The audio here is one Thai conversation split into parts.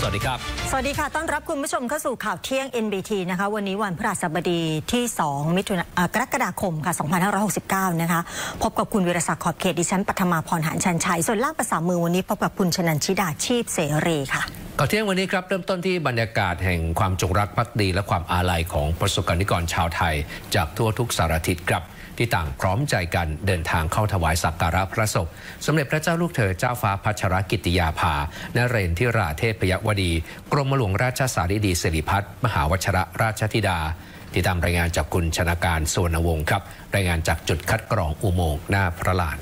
วัสดีครับสวัสดีค่ะต้อนรับคุณผู้ชมเข้าสู่ข่าวเที่ยง NBT นะคะวันนี้วันพฤหัสบดีที่2 กรกฎาคมค่ะ2569นะคะพบกับคุณวิรศักดิ์ขอบเขตดิฉันปัทมาพรหานชันชัยส่วนล่างประสามือวันนี้พบกับคุณชนันชิดาชีพเสรีค่ะข่าวเที่ยงวันนี้ครับเริ่มต้นที่บรรยากาศแห่งความจงรักภักดีและความอาลัยของประสบกรณิกรชาวไทยจากทั่วทุกสารทิศครับที่ต่างพร้อมใจกันเดินทางเข้าถวายสักการะพระศพสมเด็จพระเจ้าลูกเธอเจ้าฟ้าพัชรกิติยาภานเรนทิราเทพยวดีกรมหลวงราชสารีดีสิริพัฒน์มหาวชิรราชธิดาที่ตามรายงานจากคุณชนาการสุวรรณวงศ์ครับรายงานจากจุดคัดกรองอุโมงค์หน้าพระลาน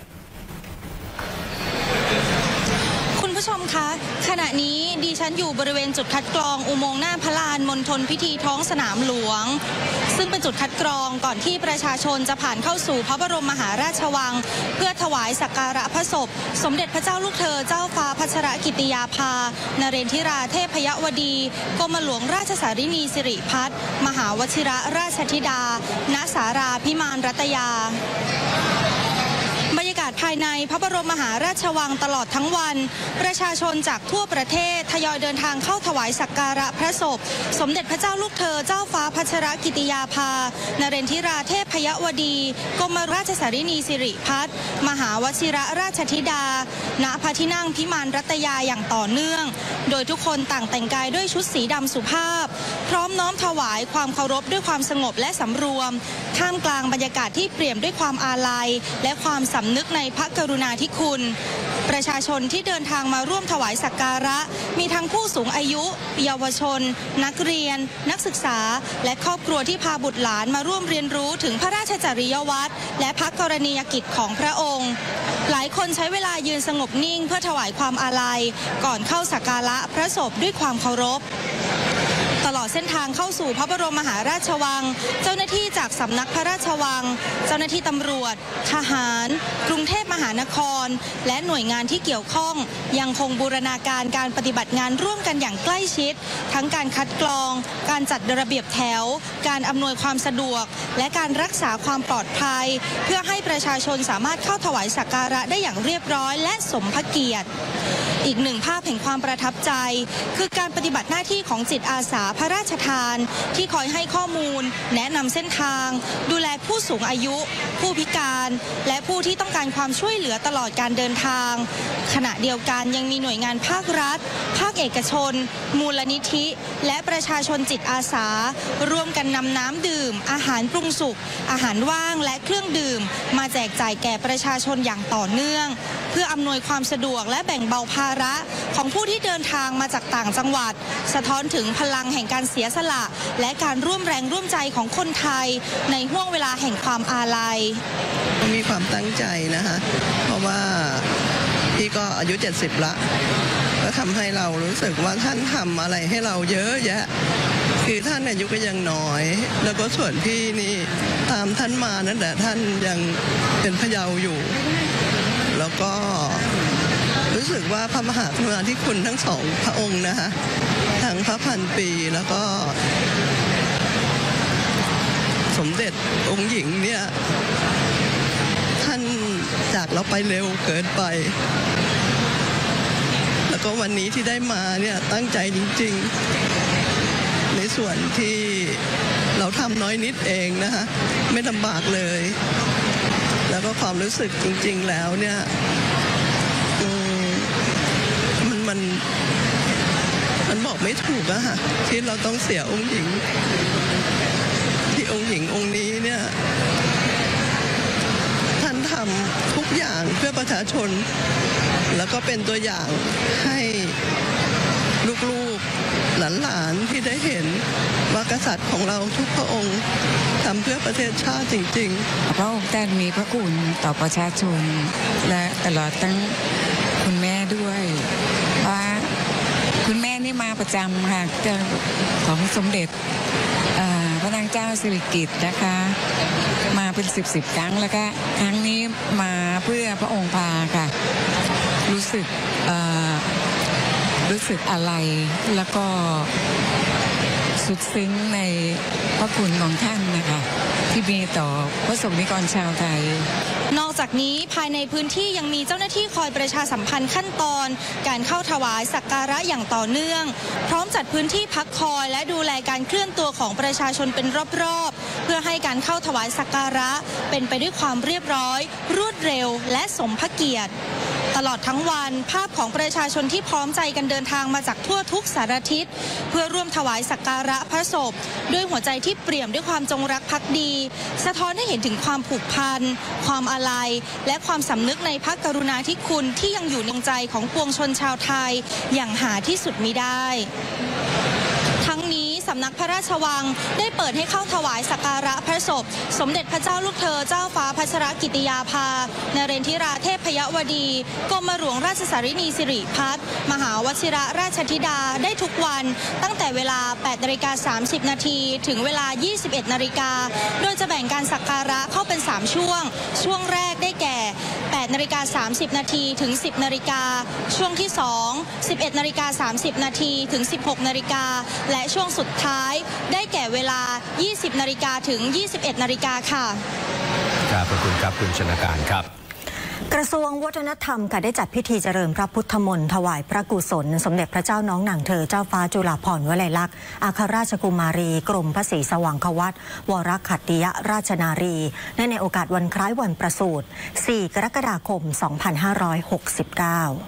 คุณผู้ชมคะขณะนี้ดิฉันอยู่บริเวณจุดคัดกรองอุโมงค์หน้าพระลานมณฑลพิธีท้องสนามหลวงซึ่งเป็นจุดคัดกรองก่อนที่ประชาชนจะผ่านเข้าสู่พระบรมมหาราชวังเพื่อถวายสักการะพระศพสมเด็จพระเจ้าลูกเธอเจ้าฟ้าพัชรกิติยาภานเรนทิราเทพยวดีกรมหลวงราชสารีนีสิริพัฒน์มหาวชิรราชธิดาณศาลาพิมานรัตยาบรรยากาศภายในพระบรมมหาราชวังตลอดทั้งวันประชาชนจากทั่วประเทศทยอยเดินทางเข้าถวายสักการะพระศพสมเด็จพระเจ้าลูกเธอเจ้าฟ้าพัชรกิติยาภานเรนทิราเทพยวดีกรมราชสารีนีสิริพัฒน์มหาวชิรราชธิดาณพระที่นั่งพิมานรัตยาอย่างต่อเนื่องโดยทุกคนต่างแต่งกายด้วยชุดสีดำสุภาพพร้อมน้อมถวายความเคารพด้วยความสงบและสำรวมท่ามกลางบรรยากาศที่เปี่ยมด้วยความอาลัยและความสำนึกในพระกรุณาธิคุณประชาชนที่เดินทางมาร่วมถวายสักการะมีทั้งผู้สูงอายุเยาวชนนักเรียนนักศึกษาและครอบครัวที่พาบุตรหลานมาร่วมเรียนรู้ถึงพระราชจริยวัตรและพระกรณียกิจของพระองค์หลายคนใช้เวลายืนสงบนิ่งเพื่อถวายความอาลัยก่อนเข้าสักการะพระศพด้วยความเคารพตลอดเส้นทางเข้าสู่พระบรมมหาราชวังเจ้าหน้าที่จากสำนักพระราชวังเจ้าหน้าที่ตำรวจทหารกรุงเทพมหานครและหน่วยงานที่เกี่ยวข้องยังคงบูรณาการการปฏิบัติงานร่วมกันอย่างใกล้ชิดทั้งการคัดกรองการจัดระเบียบแถวการอำนวยความสะดวกและการรักษาความปลอดภัยเพื่อให้ประชาชนสามารถเข้าถวายสักการะได้อย่างเรียบร้อยและสมพระเกียรติอีกหนึ่งภาพแห่งความประทับใจคือการปฏิบัติหน้าที่ของจิตอาสาพระราชทานที่คอยให้ข้อมูลแนะนำเส้นทางดูแลผู้สูงอายุผู้พิการและผู้ที่ต้องการความช่วยเหลือตลอดการเดินทางขณะเดียวกันยังมีหน่วยงานภาครัฐภาคเอกชนมูลนิธิและประชาชนจิตอาสาร่วมกันนำน้ำดื่มอาหารปรุงสุกอาหารว่างและเครื่องดื่มมาแจกจ่ายแก่ประชาชนอย่างต่อเนื่องเพื่ออำนวยความสะดวกและแบ่งเบาภาระของผู้ที่เดินทางมาจากต่างจังหวัดสะท้อนถึงพลังแห่งการเสียสละและการร่วมแรงร่วมใจของคนไทยในห่วงเวลาแห่งความอาลัยมีความตั้งใจนะคะเพราะว่าพี่ก็อายุ70ละก็ทำให้เรารู้สึกว่าท่านทำอะไรให้เราเยอะแยะคือท่านอายุก็ยังน้อยแล้วก็ส่วนพี่นี่ตามท่านมานั่นแหละท่านยังเป็นพระเยาว์อยู่แล้วก็รู้สึกว่าพระมหากรุณาธิคุณทั้งสองพระองค์นะคะทั้งพระพันปีแล้วก็สมเด็จองค์หญิงเนี่ยท่านจากเราไปเร็วเกินไปแล้วก็วันนี้ที่ได้มาเนี่ยตั้งใจจริงๆในส่วนที่เราทำน้อยนิดเองนะคะไม่ลำบากเลยแล้วก็ความรู้สึกจริงๆแล้วเนี่ยมันบอกไม่ถูกอะค่ะที่เราต้องเสียองค์หญิงที่องค์หญิงองค์นี้เนี่ยท่านทำทุกอย่างเพื่อประชาชนแล้วก็เป็นตัวอย่างให้ลูกๆหลานๆที่ได้เห็นว่ากษัตริย์ของเราทุกพระองค์ทำเพื่อประเทศชาติจริงๆพระองค์ท่านมีพระคุณต่อประชาชนและตลอดทั้งคุณแม่ด้วยว่าคุณแม่นี่มาประจำค่ะของสมเด็จพระนางเจ้าสิริกิติ์นะคะมาเป็น10 ครั้งแล้วก็ครั้งนี้มาเพื่อพระองค์พาค่ะรู้สึกอะไรแล้วก็สุดซึ้งในพระคุณของท่านนะคะที่มีต่อพระสงฆ์นิกรชาวไทยนอกจากนี้ภายในพื้นที่ยังมีเจ้าหน้าที่คอยประชาสัมพันธ์ขั้นตอนการเข้าถวายสักการะอย่างต่อเนื่องพร้อมจัดพื้นที่พักคอยและดูแลการเคลื่อนตัวของประชาชนเป็นรอบๆเพื่อให้การเข้าถวายสักการะเป็นไปด้วยความเรียบร้อยรวดเร็วและสมพระเกียรติตลอดทั้งวันภาพของประชาชนที่พร้อมใจกันเดินทางมาจากทั่วทุกสารทิศเพื่อร่วมถวายสักการะพระศพด้วยหัวใจที่เปี่ยมด้วยความจงรักภักดีสะท้อนให้เห็นถึงความผูกพันความอาลัยและความสำนึกในพระกรุณาธิคุณที่ยังอยู่ในใจของปวงชนชาวไทยอย่างหาที่สุดมิได้ทั้งนี้สำนักพระราชวังได้เปิดให้เข้าถวายสักการะพระศพสมเด็จพระเจ้าลูกเธอเจ้าฟ้าพัชรกิติยาภานเรนทิราเทพยวดีกรมหลวงราชสารินีสิริพัฒน์มหาวชิระราชธิดาได้ทุกวันตั้งแต่เวลา 8:30 นาทีถึงเวลา 21 นาฬิกาโดยจะแบ่งการสักการะเข้าเป็น3ช่วงแรกได้แก่ 8:30 นาทีถึง 10 นาฬิกาช่วงที่2 11:30 นาทีถึง 16 นาฬิกาและช่วงสุดท้ายได้แก่เวลา 20 นาฬิกาถึง 21 นาฬิกาค่ะขอบคุณครับคุณชนการครับกระทรวงวัฒนธรรมค่ะได้จัดพิธีเจริญพระพุทธมนต์ถวายพระกุศลสมเด็จพระเจ้าน้องนางเธอเจ้าฟ้าจุฬาภรณ์วลัยลักษณ์อัครราชกุมารีกรมพระศรีสว่างควัตรวรขัตติยราชนารีในโอกาสวันคล้ายวันประสูติ 4 กรกฎาคม 2569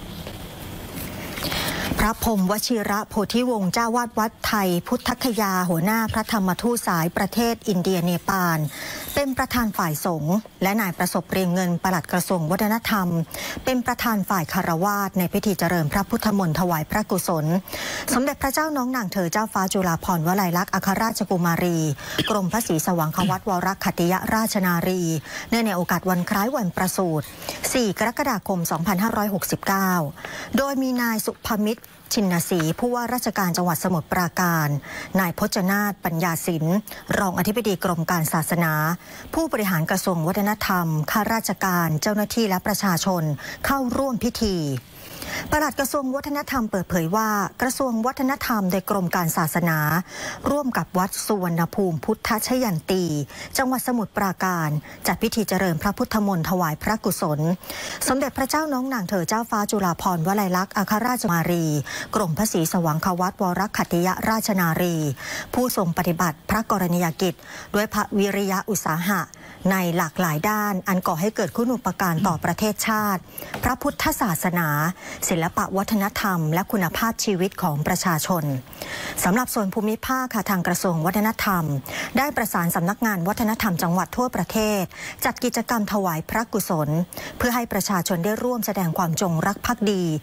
พระพรหมวชิระโพธิวงศ์เจ้าวาดวัดไทยพุทธคยาหัวหน้าพระธรรมทูตสายประเทศอินเดียเนปาลเป็นประธานฝ่ายสงฆ์และนายประสบเรียงเงินปลัดกระทรวงวัฒนธรรมเป็นประธานฝ่ายคารวาสในพิธีเจริญพระพุทธมนต์ถวายพระกุศลสมเด็จพระเจ้าน้องนางเธอเจ้าฟ้าจุฬาภรณ์วลัยลักษณ์อัครราชกุมารีกรมพระศรีสว่างควัตรวรขัตติยราชนารีเนื่องในโอกาสวันคล้ายวันประสูติ 4 กรกฎาคม 2569 โดยมีนายสุภมิตรชินศรีผู้ว่าราชการจังหวัดสมุทรปราการนายพจนาถปัญญาศิลป์รองอธิบดีกรมการศาสนาผู้บริหารกระทรวงวัฒนธรรมข้าราชการเจ้าหน้าที่และประชาชนเข้าร่วมพิธีปลัดกระทรวงวัฒนธรรมเปิดเผยว่ากระทรวงวัฒนธรรมโดยกรมการศาสนาร่วมกับวัดสุวรรณภูมิพุทธชยันตีจังหวัดสมุทรปราการจัดพิธีเจริญพระพุทธมนต์ถวายพระกุศลสมเด็จพระเจ้าน้องนางเธอเจ้าฟ้าจุฬาภรณ์วลัยลักษณ์อัครราชกุมารีกรมพระศรีสว่างควัตรวรขัตติยราชนารีผู้ทรงปฏิบัติพระกรณียกิจด้วยพระวิริยะอุตสาหะในหลากหลายด้านอันก่อให้เกิดคุณูปการต่อประเทศชาติพระพุทธศาสนาศิลปะวัฒนธรรมและคุณภาพชีวิตของประชาชนสำหรับส่วนภูมิภาคค่ะทางกระทรวงวัฒนธรรมได้ประสานสำนักงานวัฒนธรรมจังหวัดทั่วประเทศจัดกิจกรรมถวายพระกุศลเพื่อให้ประชาชนได้ร่วมแสดงความจงรักภักดี